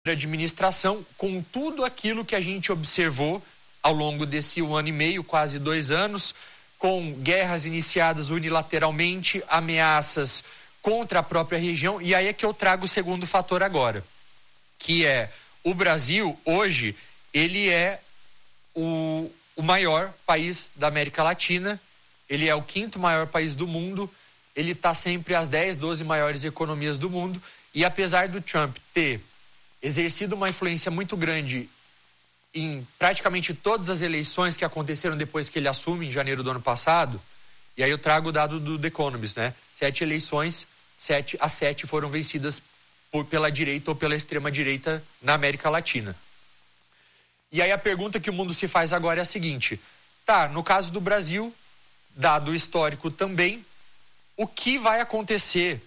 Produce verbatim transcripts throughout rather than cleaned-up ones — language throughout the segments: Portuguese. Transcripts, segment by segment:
administração, com tudo aquilo que a gente observou ao longo desse um ano e meio, quase dois anos, com guerras iniciadas unilateralmente, ameaças contra a própria região. E aí é que eu trago o segundo fator agora, que é o Brasil hoje, ele é o, o maior país da América Latina, ele é o quinto maior país do mundo, ele está sempre às dez, doze maiores economias do mundo, e apesar do Trump ter exercido uma influência muito grande em praticamente todas as eleições que aconteceram depois que ele assume em janeiro do ano passado, e aí eu trago o dado do The Economist, né? Sete eleições, sete a sete foram vencidas por, pela direita ou pela extrema-direita na América Latina. E aí a pergunta que o mundo se faz agora é a seguinte: tá, no caso do Brasil, dado o histórico também, o que vai acontecer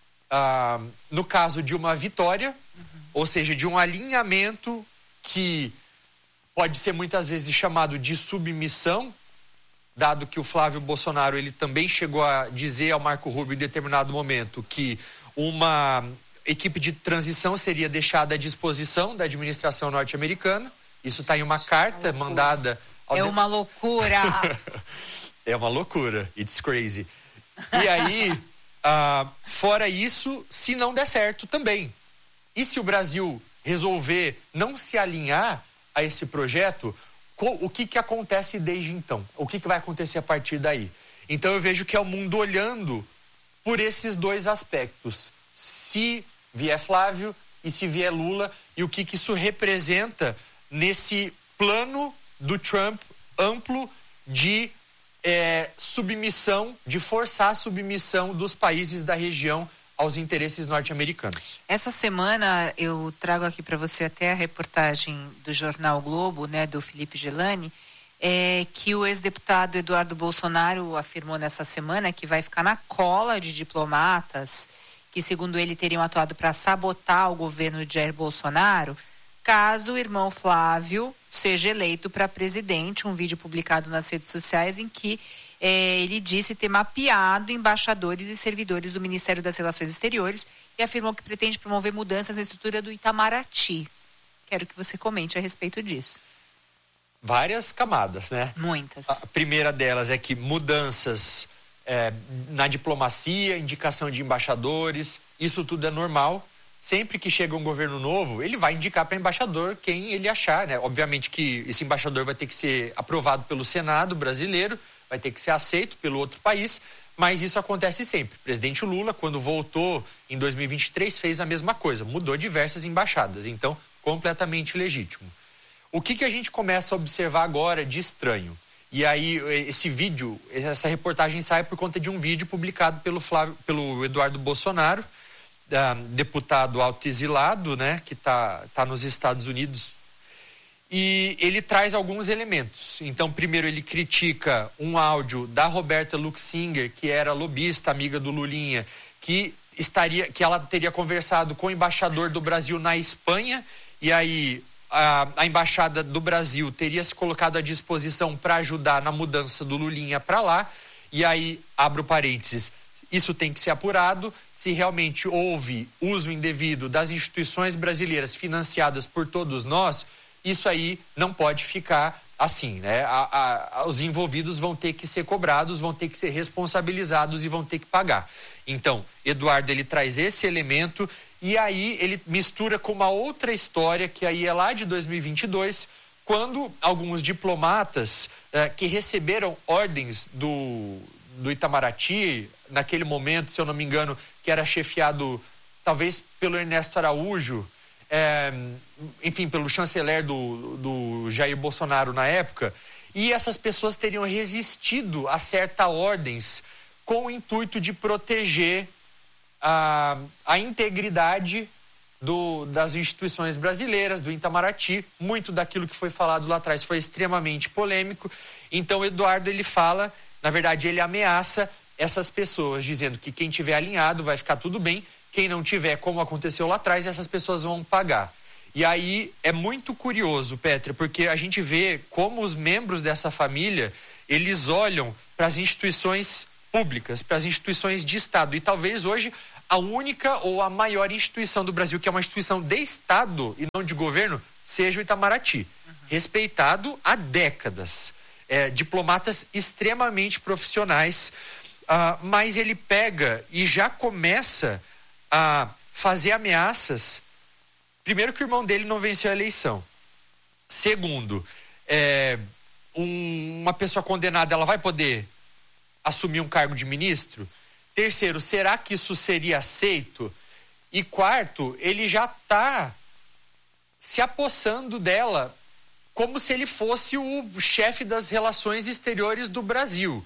ah, no caso de uma vitória, uhum. ou seja, de um alinhamento que pode ser muitas vezes chamado de submissão, dado que o Flávio Bolsonaro ele também chegou a dizer ao Marco Rubio em determinado momento que uma equipe de transição seria deixada à disposição da administração norte-americana. Isso está em uma carta é mandada... Ao é de... uma loucura! É uma loucura, it's crazy. E aí, uh, fora isso, se não der certo também. E se o Brasil resolver não se alinhar a esse projeto, o que que acontece desde então? O que que vai acontecer a partir daí? Então eu vejo que é o mundo olhando por esses dois aspectos. Se vier Flávio e se vier Lula, e o que que isso representa nesse plano do Trump amplo de é, submissão, de forçar a submissão dos países da região aos interesses norte-americanos. Essa semana eu trago aqui para você até a reportagem do jornal o Globo, né, do Felipe Gelani, é, que o ex-deputado Eduardo Bolsonaro afirmou nessa semana que vai ficar na cola de diplomatas que, segundo ele, teriam atuado para sabotar o governo de Jair Bolsonaro, caso o irmão Flávio seja eleito para presidente. Um vídeo publicado nas redes sociais em que É, ele disse ter mapeado embaixadores e servidores do Ministério das Relações Exteriores e afirmou que pretende promover mudanças na estrutura do Itamaraty. Quero que você comente a respeito disso. Várias camadas, né? Muitas. A primeira delas é que mudanças é, na diplomacia, indicação de embaixadores, isso tudo é normal. Sempre que chega um governo novo, ele vai indicar para embaixador quem ele achar, né? Obviamente que esse embaixador vai ter que ser aprovado pelo Senado brasileiro, vai ter que ser aceito pelo outro país, mas isso acontece sempre. O presidente Lula, quando voltou em dois mil e vinte e três, fez a mesma coisa, mudou diversas embaixadas, então completamente legítimo. O que que a gente começa a observar agora de estranho? E aí esse vídeo, essa reportagem sai por conta de um vídeo publicado pelo, Flávio, pelo Eduardo Bolsonaro, uh, deputado autoexilado, né, que está tá nos Estados Unidos. E ele traz alguns elementos. Então, primeiro ele critica um áudio da Roberta Luxinger, que era lobista, amiga do Lulinha, que, estaria, que ela teria conversado com o embaixador do Brasil na Espanha, e aí a, a embaixada do Brasil teria se colocado à disposição para ajudar na mudança do Lulinha para lá, e aí, abro parênteses, isso tem que ser apurado. Se realmente houve uso indevido das instituições brasileiras financiadas por todos nós, isso aí não pode ficar assim, né? A, a, os envolvidos vão ter que ser cobrados, vão ter que ser responsabilizados e vão ter que pagar. Então, Eduardo, ele traz esse elemento e aí ele mistura com uma outra história que aí é lá de dois mil e vinte e dois, quando alguns diplomatas eh, que receberam ordens do, do Itamaraty, naquele momento, se eu não me engano, que era chefiado talvez pelo Ernesto Araújo, É, enfim, pelo chanceler do, do Jair Bolsonaro na época, e essas pessoas teriam resistido a certas ordens com o intuito de proteger a, a integridade do, das instituições brasileiras, do Itamaraty. Muito daquilo que foi falado lá atrás foi extremamente polêmico. Então, Eduardo, ele fala, na verdade, ele ameaça essas pessoas, dizendo que quem tiver alinhado vai ficar tudo bem, quem não tiver, como aconteceu lá atrás, essas pessoas vão pagar. E aí é muito curioso, Petra, porque a gente vê como os membros dessa família, eles olham para as instituições públicas, para as instituições de Estado. E talvez hoje a única ou a maior instituição do Brasil, que é uma instituição de Estado e não de governo, seja o Itamaraty. Uhum. Respeitado há décadas. É, diplomatas extremamente profissionais, uh, mas ele pega e já começa a fazer ameaças. Primeiro, que o irmão dele não venceu a eleição. Segundo, é, um, uma pessoa condenada, ela vai poder assumir um cargo de ministro? Terceiro, será que isso seria aceito? E quarto, ele já está se apossando dela como se ele fosse o chefe das relações exteriores do Brasil.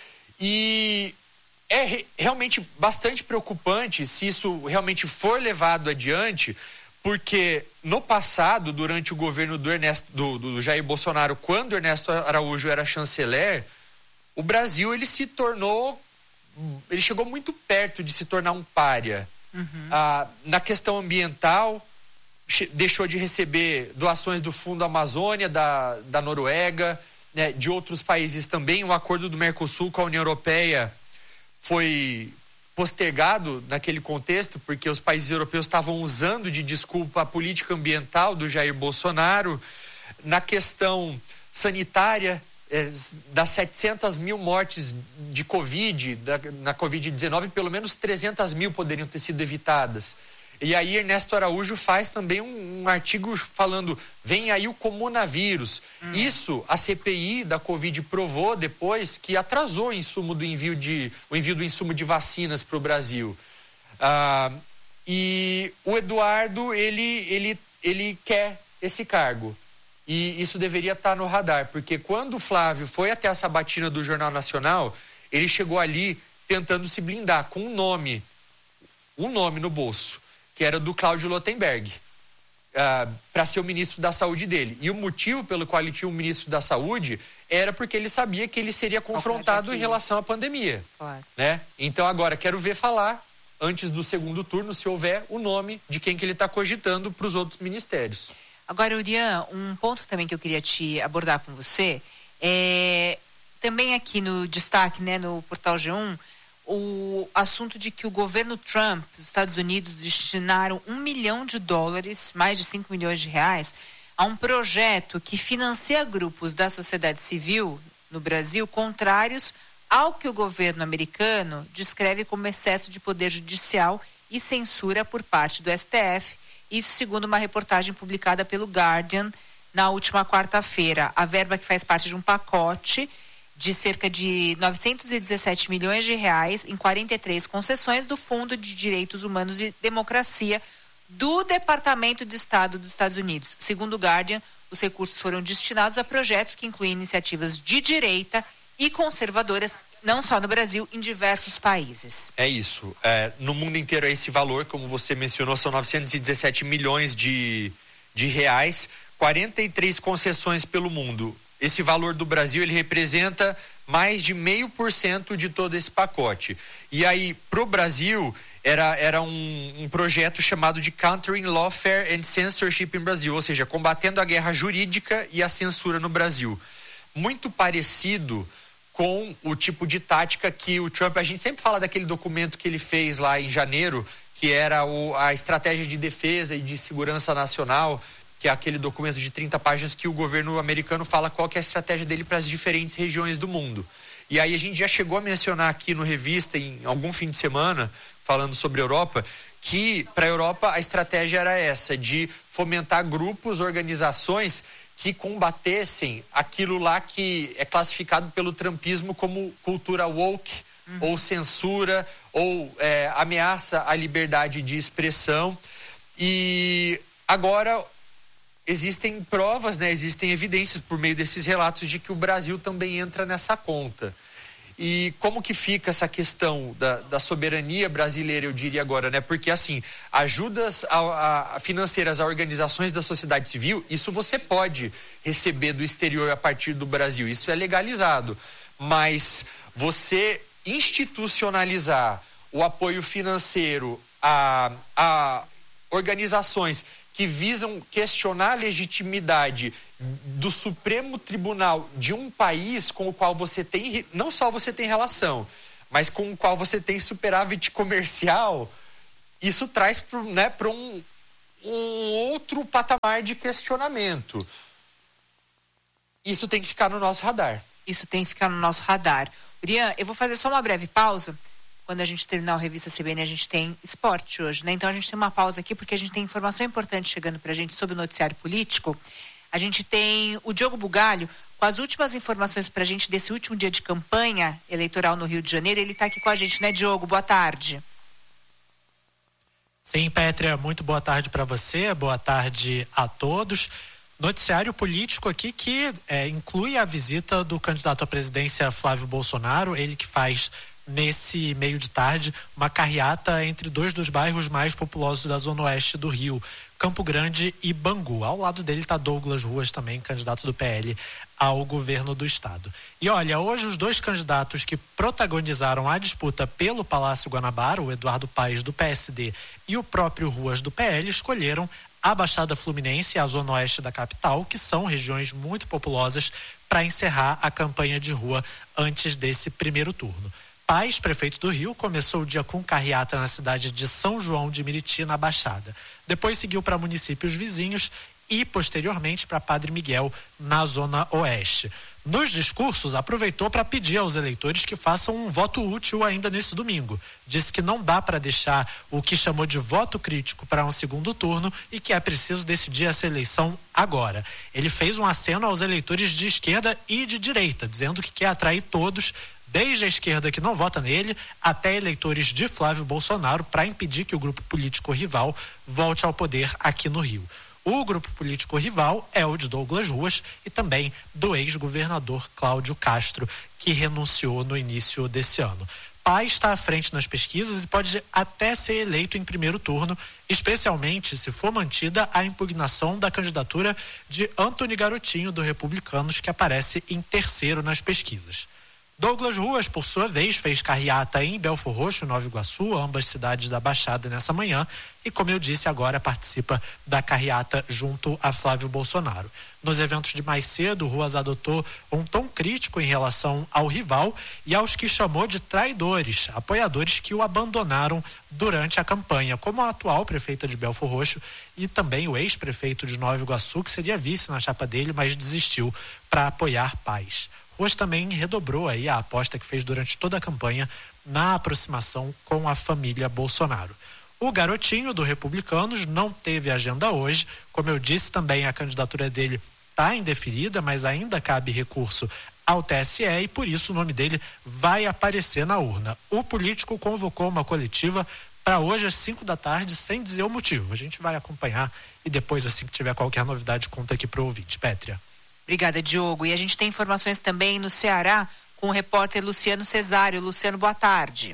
E é re- realmente bastante preocupante se isso realmente for levado adiante, porque no passado, durante o governo do, Ernesto, do, do Jair Bolsonaro, quando Ernesto Araújo era chanceler, o Brasil ele se tornou, ele chegou muito perto de se tornar um pária. Uhum. Ah, na questão ambiental, deixou de receber doações do Fundo Amazônia, da, da Noruega, né, de outros países também. O acordo do Mercosul com a União Europeia foi postergado naquele contexto, porque os países europeus estavam usando de desculpa a política ambiental do Jair Bolsonaro. Na questão sanitária, é, das setecentas mil mortes de Covid, da, na covid dezenove, pelo menos trezentas mil poderiam ter sido evitadas. E aí Ernesto Araújo faz também um, um artigo falando, vem aí o comunavírus. Hum. Isso a C P I da Covid provou depois que atrasou o insumo do envio de, o envio do insumo de vacinas para o Brasil. Ah, e o Eduardo, ele, ele, ele quer esse cargo. E isso deveria estar no radar, porque quando o Flávio foi até a sabatina do Jornal Nacional, ele chegou ali tentando se blindar com um nome, um nome no bolso, que era do Cláudio Lottenberg, uh, para ser o ministro da Saúde dele. E o motivo pelo qual ele tinha um ministro da Saúde era porque ele sabia que ele seria confrontado em relação à pandemia. Claro. Né? Então agora, quero ver falar, antes do segundo turno, se houver o nome de quem que ele está cogitando para os outros ministérios. Agora, Urian, um ponto também que eu queria te abordar com você, é também aqui no destaque, né, no Portal G um, o assunto de que o governo Trump, os Estados Unidos, destinaram um milhão de dólares, mais de cinco milhões de reais, a um projeto que financia grupos da sociedade civil no Brasil contrários ao que o governo americano descreve como excesso de poder judicial e censura por parte do S T F. Isso segundo uma reportagem publicada pelo Guardian na última quarta-feira. A verba, que faz parte de um pacote de cerca de novecentos e dezessete milhões de reais em quarenta e três concessões do Fundo de Direitos Humanos e Democracia do Departamento de Estado dos Estados Unidos. Segundo o Guardian, os recursos foram destinados a projetos que incluem iniciativas de direita e conservadoras, não só no Brasil, em diversos países. É isso. É, no mundo inteiro é esse valor, como você mencionou, são novecentos e dezessete milhões de, de reais, quarenta e três concessões pelo mundo. Esse valor do Brasil, ele representa mais de meio por cento de todo esse pacote. E aí, para o Brasil, era, era um, um projeto chamado de Countering Lawfare and Censorship in Brazil, ou seja, combatendo a guerra jurídica e a censura no Brasil. Muito parecido com o tipo de tática que o Trump, a gente sempre fala daquele documento que ele fez lá em janeiro, que era o, a estratégia de defesa e de segurança nacional, que é aquele documento de trinta páginas que o governo americano fala qual que é a estratégia dele para as diferentes regiões do mundo. E aí a gente já chegou a mencionar aqui no Revista, em algum fim de semana, falando sobre a Europa, que para a Europa a estratégia era essa, de fomentar grupos, organizações que combatessem aquilo lá que é classificado pelo trumpismo como cultura woke, uhum. ou censura, ou é, ameaça à liberdade de expressão. E agora existem provas, né, existem evidências por meio desses relatos de que o Brasil também entra nessa conta. E como que fica essa questão da, da soberania brasileira, eu diria agora, né? Porque, assim, ajudas a, a financeiras a organizações da sociedade civil, isso você pode receber do exterior a partir do Brasil, isso é legalizado. Mas você institucionalizar o apoio financeiro a, a organizações que visam questionar a legitimidade do Supremo Tribunal de um país com o qual você tem, não só você tem relação, mas com o qual você tem superávit comercial, isso traz para né, um, um outro patamar de questionamento. Isso tem que ficar no nosso radar. Isso tem que ficar no nosso radar. Urian, eu vou fazer só uma breve pausa. Quando a gente terminar o Revista C B N, a gente tem esporte hoje, né? Então a gente tem uma pausa aqui porque a gente tem informação importante chegando pra gente sobre o noticiário político. A gente tem o Diogo Bugalho com as últimas informações pra gente desse último dia de campanha eleitoral no Rio de Janeiro. Ele tá aqui com a gente, né, Diogo? Boa tarde. Sim, Pétria, muito boa tarde para você, boa tarde a todos. Noticiário político aqui que é, inclui a visita do candidato à presidência Flávio Bolsonaro, ele que faz nesse meio de tarde uma carreata entre dois dos bairros mais populosos da zona oeste do Rio, Campo Grande e Bangu. Ao lado dele está Douglas Ruas, também candidato do P L ao governo do estado. E olha, hoje os dois candidatos que protagonizaram a disputa pelo Palácio Guanabara, o Eduardo Paes do P S D e o próprio Ruas do P L, escolheram a Baixada Fluminense e a zona oeste da capital, que são regiões muito populosas, para encerrar a campanha de rua antes desse primeiro turno. Paes, prefeito do Rio, começou o dia com carreata na cidade de São João de Meriti, na Baixada. Depois seguiu para municípios vizinhos e, posteriormente, para Padre Miguel, na zona oeste. Nos discursos, aproveitou para pedir aos eleitores que façam um voto útil ainda nesse domingo. Disse que não dá para deixar o que chamou de voto crítico para um segundo turno e que é preciso decidir essa eleição agora. Ele fez um aceno aos eleitores de esquerda e de direita, dizendo que quer atrair todos, desde a esquerda que não vota nele, até eleitores de Flávio Bolsonaro, para impedir que o grupo político rival volte ao poder aqui no Rio. O grupo político rival é o de Douglas Ruas e também do ex-governador Cláudio Castro, que renunciou no início desse ano. Paes está à frente nas pesquisas e pode até ser eleito em primeiro turno, especialmente se for mantida a impugnação da candidatura de Antony Garotinho, do Republicanos, que aparece em terceiro nas pesquisas. Douglas Ruas, por sua vez, fez carreata em Belfor Roxo, Nova Iguaçu, ambas cidades da Baixada, nessa manhã, e, como eu disse, agora participa da carreata junto a Flávio Bolsonaro. Nos eventos de mais cedo, Ruas adotou um tom crítico em relação ao rival e aos que chamou de traidores, apoiadores que o abandonaram durante a campanha, como a atual prefeita de Belfor Roxo e também o ex-prefeito de Nova Iguaçu, que seria vice na chapa dele, mas desistiu para apoiar Paes. Ruas também redobrou aí a aposta que fez durante toda a campanha na aproximação com a família Bolsonaro. O Garotinho, do Republicanos, não teve agenda hoje. Como eu disse, também a candidatura dele está indeferida, mas ainda cabe recurso ao T S E e por isso o nome dele vai aparecer na urna. O político convocou uma coletiva para hoje às cinco da tarde, sem dizer o motivo. A gente vai acompanhar e depois, assim que tiver qualquer novidade, conta aqui para o ouvinte. Pétria. Obrigada, Diogo. E a gente tem informações também no Ceará com o repórter Luciano Cesário. Luciano, boa tarde.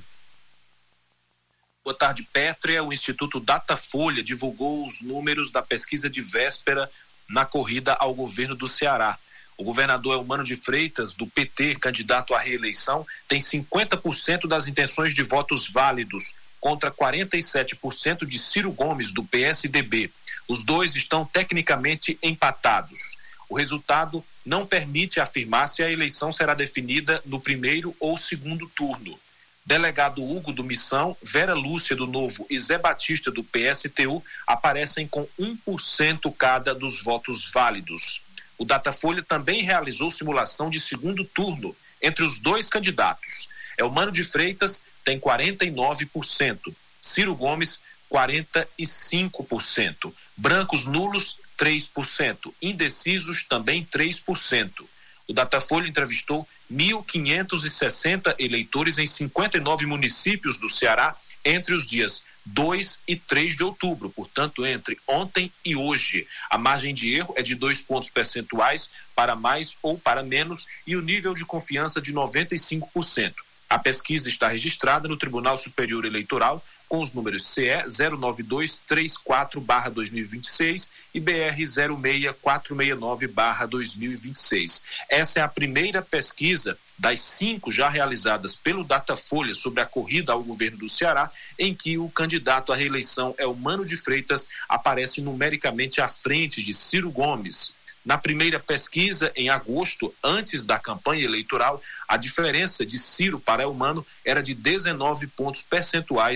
Boa tarde, Pétria. O Instituto Datafolha divulgou os números da pesquisa de véspera na corrida ao governo do Ceará. O governador Eumano de Freitas, do P T, candidato à reeleição, tem cinquenta por cento das intenções de votos válidos, contra quarenta e sete por cento de Ciro Gomes, do P S D B. Os dois estão tecnicamente empatados. O resultado não permite afirmar se a eleição será definida no primeiro ou segundo turno. Delegado Hugo do Missão, Vera Lúcia do Novo e Zé Batista do P S T U aparecem com um por cento cada dos votos válidos. O Datafolha também realizou simulação de segundo turno entre os dois candidatos. Eumano de Freitas tem quarenta e nove por cento, Ciro Gomes quarenta e cinco por cento, brancos nulos três por cento, indecisos também três por cento. O Datafolha entrevistou mil quinhentos e sessenta eleitores em cinquenta e nove municípios do Ceará entre os dias dois e três de outubro, portanto, entre ontem e hoje. A margem de erro é de dois pontos percentuais para mais ou para menos e o nível de confiança de noventa e cinco por cento. A pesquisa está registrada no Tribunal Superior Eleitoral com os números C E zero nove dois três quatro barra dois mil e vinte e seis e B R zero seis quatro seis nove barra dois mil e vinte e seis. Essa é a primeira pesquisa das cinco já realizadas pelo Datafolha sobre a corrida ao governo do Ceará, em que o candidato à reeleição Eumano de Freitas aparece numericamente à frente de Ciro Gomes. Na primeira pesquisa, em agosto, antes da campanha eleitoral, a diferença de Ciro para Eumano era de dezenove pontos percentuais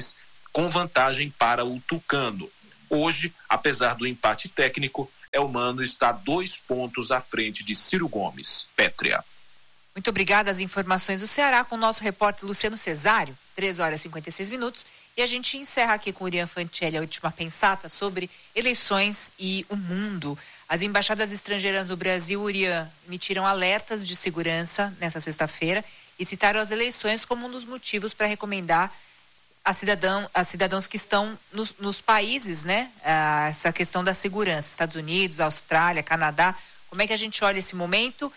com vantagem para o Tucano. Hoje, apesar do empate técnico, Elmano está dois pontos à frente de Ciro Gomes. Pétrea. Muito obrigada. As informações do Ceará com o nosso repórter Luciano Cesário, três horas e cinquenta e seis minutos. E a gente encerra aqui com o Urian Fancelli a última pensata sobre eleições e o mundo. As embaixadas estrangeiras no Brasil, Urian, emitiram alertas de segurança nesta sexta-feira e citaram as eleições como um dos motivos para recomendar a, cidadão, a cidadãos que estão nos, nos países, né? Ah, essa questão da segurança, Estados Unidos, Austrália, Canadá. Como é que a gente olha esse momento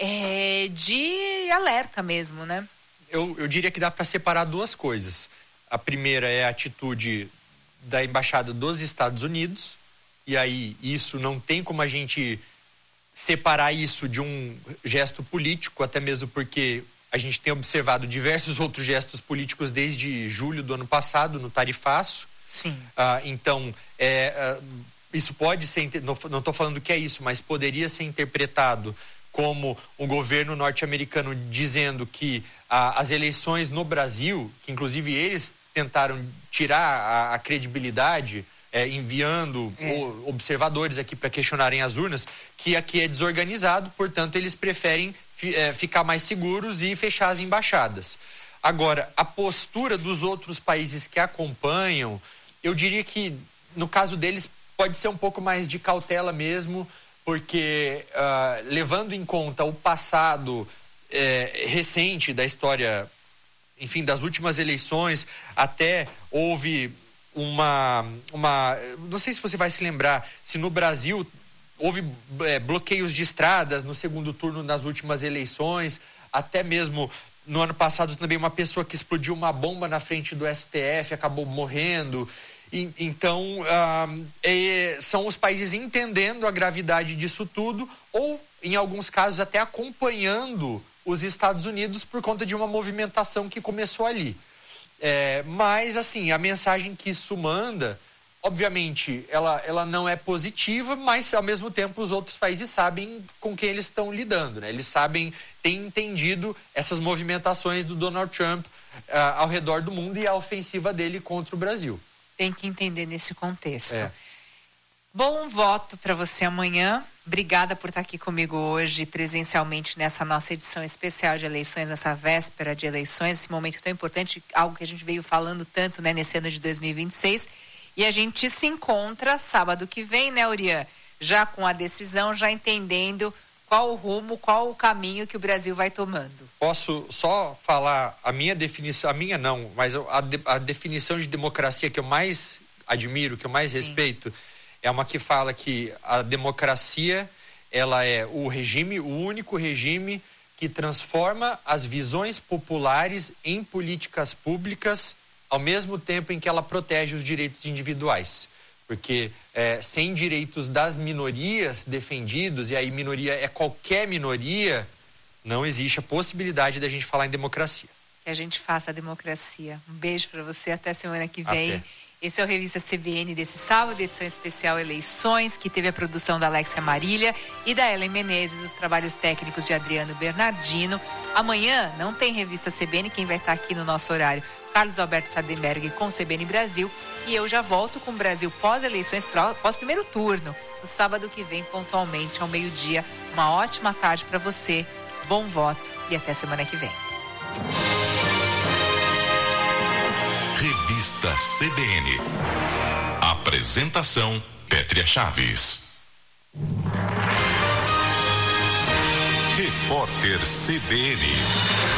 é, de alerta mesmo, né? Eu, eu diria que dá para separar duas coisas. A primeira é a atitude da Embaixada dos Estados Unidos, e aí isso não tem como a gente separar isso de um gesto político, até mesmo porque a gente tem observado diversos outros gestos políticos desde julho do ano passado, no tarifaço. Sim. Ah, então, é, ah, isso pode ser, não estou falando que é isso, mas poderia ser interpretado como o governo norte-americano dizendo que ah, as eleições no Brasil, que inclusive eles tentaram tirar a, a credibilidade, é, enviando é. o, observadores aqui para questionarem as urnas, que aqui é desorganizado, portanto eles preferem fi, é, ficar mais seguros e fechar as embaixadas. Agora, a postura dos outros países que acompanham, eu diria que no caso deles pode ser um pouco mais de cautela mesmo, porque uh, levando em conta o passado é, recente da história, enfim, das últimas eleições, até houve uma, uma... Não sei se você vai se lembrar, se no Brasil houve é, bloqueios de estradas no segundo turno nas últimas eleições, até mesmo no ano passado também uma pessoa que explodiu uma bomba na frente do S T F acabou morrendo. E, então, ah, é, são os países entendendo a gravidade disso tudo, ou, em alguns casos, até acompanhando os Estados Unidos por conta de uma movimentação que começou ali. É, mas, assim, a mensagem que isso manda, obviamente, ela, ela não é positiva, mas, ao mesmo tempo, os outros países sabem com quem eles estão lidando, né? Eles sabem, têm entendido essas movimentações do Donald Trump ah, ao redor do mundo e a ofensiva dele contra o Brasil. Tem que entender nesse contexto. É. Bom voto para você amanhã. Obrigada por estar aqui comigo hoje, presencialmente, nessa nossa edição especial de eleições, nessa véspera de eleições, esse momento tão importante, algo que a gente veio falando tanto, né, nesse ano de dois mil e vinte e seis. E a gente se encontra sábado que vem, né, Urian? Já com a decisão, já entendendo qual o rumo, qual o caminho que o Brasil vai tomando. Posso só falar a minha definição, a minha não, mas a, de, a definição de democracia que eu mais admiro, que eu mais Sim. respeito, é uma que fala que a democracia, ela é o regime, o único regime que transforma as visões populares em políticas públicas ao mesmo tempo em que ela protege os direitos individuais. Porque é, sem direitos das minorias defendidos, e aí minoria é qualquer minoria, não existe a possibilidade da gente falar em democracia. Que a gente faça a democracia. Um beijo para você, até semana que vem. Até. Esse é o Revista C B N desse sábado, edição especial Eleições, que teve a produção da Alexia Marília e da Ellen Menezes, os trabalhos técnicos de Adriano Bernardino. Amanhã não tem Revista C B N, quem vai estar aqui no nosso horário? Carlos Alberto Sardenberg com o C B N Brasil. E eu já volto com o Brasil pós-eleições, pós-primeiro turno, no sábado que vem, pontualmente, ao meio-dia. Uma ótima tarde para você, bom voto e até semana que vem. Revista C B N. Apresentação: Pétrea Chaves. Repórter C B N.